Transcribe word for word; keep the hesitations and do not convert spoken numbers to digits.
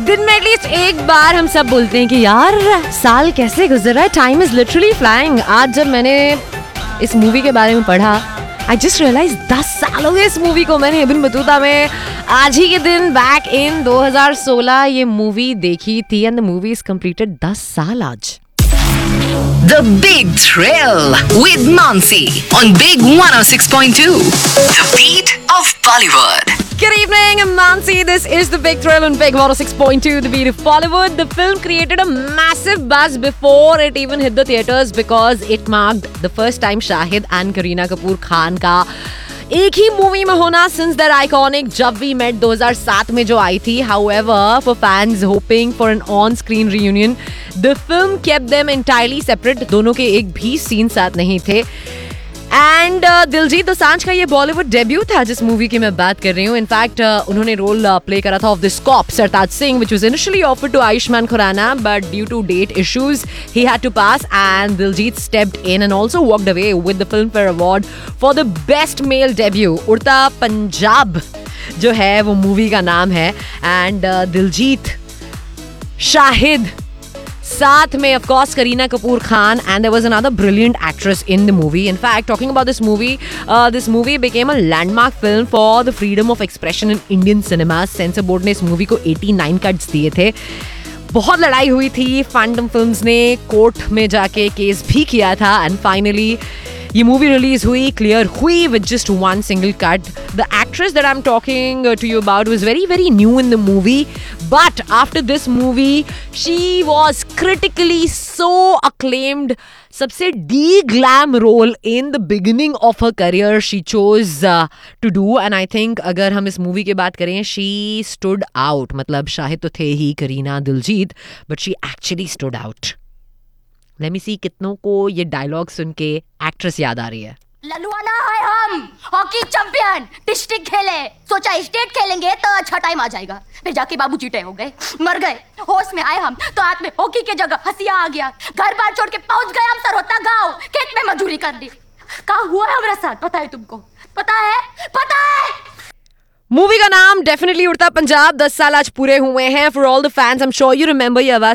दिन में एटलीस्ट एक बार हम सब बोलते हैं कि यार साल कैसे गुजर रहा है, टाइम इज लिटरली फ्लाइंग। आज जब मैंने इस मूवी के बारे में पढ़ा, आई जस्ट रियलाइज दस साल हो गए इस मूवी को। मैंने इब्न बतूता में आज ही के दिन बैक इन दो हज़ार सोलह ये मूवी देखी थी and the movie is completed दस साल आज। The Big Thrill with Mansi on Big one oh six point two. The beat of Bollywood. Good evening, I'm Mansi. This is The Big Thrill on Big one oh six point two, The Beat of Bollywood. The film created a massive buzz before it even hit the theatres because it marked the first time Shahid and Kareena Kapoor Khan का एक ही movie में होना since their iconic जब we met दो हज़ार सात में जो आई थी. However, for fans hoping for an on-screen reunion, the film kept them entirely separate. दोनों के एक भी सीन साथ नहीं थे. एंड uh, दिलजीत दोसांझ का ये बॉलीवुड डेब्यू था जिस मूवी की मैं बात कर रही हूँ. इनफैक्ट uh, उन्होंने रोल प्ले uh, करा था of this corp Sartaj Singh, which was initially offered to Ayushman Khurana, but due to date issues he had to pass and Diljit stepped in and also walked away with the film fair award for the best male debut. उड़ता पंजाब जो है वो movie का नाम है. And uh, Diljit, Shahid, साथ में of course Kareena Kapoor Khan, and there was another brilliant actress in the movie. In fact, talking about this movie, uh, this movie became a landmark film for the freedom of expression in Indian cinema. Censor board ने इस movie को eighty-nine cuts दिए थे. बहुत लड़ाई हुई थी. Fandom films ने कोर्ट में जाके केस भी किया था एंड फाइनली ये मूवी रिलीज हुई, क्लियर हुई with just one single cut. The actress that I'm talking to you about was very very new in the movie, but after this movie she was critically so acclaimed. सबसे de-glam role in the beginning of her career she chose uh, to do, and I think अगर हम इस movie की बात करें, she stood out. मतलब शाहिद तो थे ही, Kareena, Diljit, but she actually stood out. Let me see कितनों को ये डायलॉग सुन के एक्ट्रेस याद आ रही है. ललुआना है हम, हॉकी चैंपियन, डिस्ट्रिक्ट खेले, सोचा स्टेट खेलेंगे तो अच्छा टाइम आ जाएगा. फिर जाके बाबू चीटे हो गए, मर गए. होश में आए हम तो हाथ में हॉकी की जगह हंसिया आ गया. घर बार छोड़ के पहुंच गए हम सरहोता गांव, खेत में मजदूरी कर ली. क्या हुआ है हमारे साथ पता है तुमको? पता है? पता है? मूवी का नाम डेफिनेटली उड़ता पंजाब. दस साल आज पूरे हुए हैं. For all the fans, I am sure you remember ये आवाज